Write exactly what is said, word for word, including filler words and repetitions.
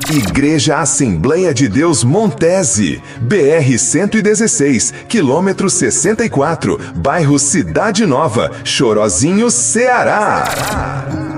Igreja Assembleia de Deus Montese, B R cento e dezesseis, quilômetro sessenta e quatro, bairro Cidade Nova, Chorozinho, Ceará.